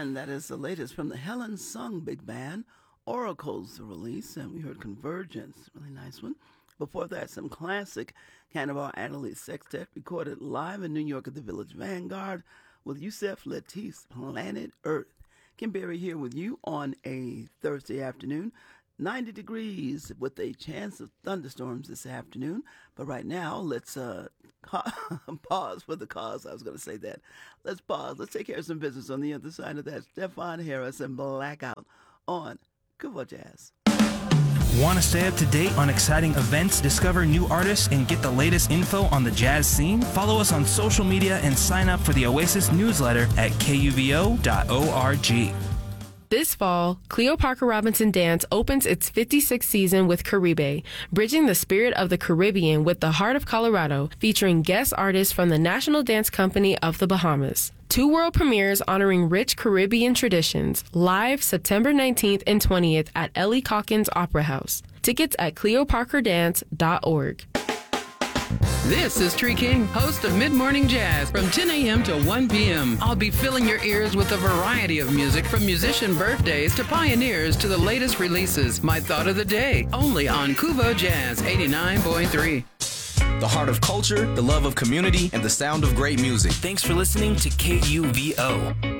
And that is the latest from the Helen Sung Big Band. Oracle's the release, and we heard Convergence, really nice one. Before that, some classic Cannonball Adderley Sextet recorded live in New York at the Village Vanguard with Yusef Lateef's Planet Earth. Kim Berry here with you on a Thursday afternoon. 90 degrees with a chance of thunderstorms this afternoon. But right now, let's pause for the cause. I was going to say that. Let's pause. Let's take care of some business on the other side of that. Stefan Harris and Blackout on Kuvo Jazz. Want to stay up to date on exciting events, discover new artists, and get the latest info on the jazz scene? Follow us on social media and sign up for the Oasis newsletter at kuvo.org. This fall, Cleo Parker Robinson Dance opens its 56th season with Caribe, bridging the spirit of the Caribbean with the heart of Colorado, featuring guest artists from the National Dance Company of the Bahamas. 2 world premieres honoring rich Caribbean traditions, live September 19th and 20th at Ellie Calkins Opera House. Tickets at cleoparkerdance.org. This is Tree King, host of Mid-Morning Jazz from 10 a.m. to 1 p.m. I'll be filling your ears with a variety of music from musician birthdays to pioneers to the latest releases. My thought of the day, only on Kuvo Jazz 89.3. The heart of culture, the love of community, and the sound of great music. Thanks for listening to KUVO.